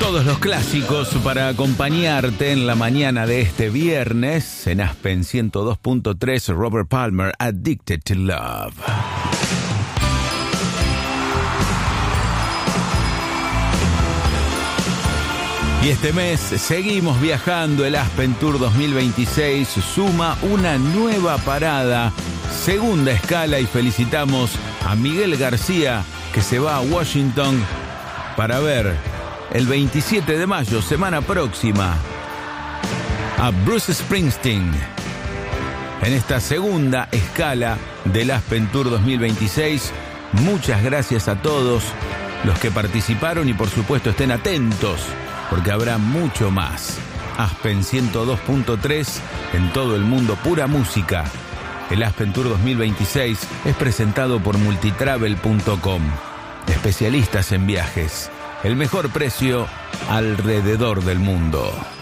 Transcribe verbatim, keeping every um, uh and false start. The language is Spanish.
Todos los clásicos para acompañarte en la mañana de este viernes. En Aspen ciento dos punto tres, Robert Palmer, Addicted to Love. Y este mes seguimos viajando. El Aspen Tour dos mil veintiséis suma una nueva parada, segunda escala, y felicitamos a Miguel García, que se va a Washington para ver el veintisiete de mayo, semana próxima, a Bruce Springsteen en esta segunda escala del Aspen Tour dos mil veintiséis. Muchas gracias a todos los que participaron y por supuesto estén atentos porque habrá mucho más. Aspen ciento dos punto tres en todo el mundo, pura música. El Aspen Tour dos mil veintiséis es presentado por multitravel punto com, especialistas en viajes. El mejor precio alrededor del mundo.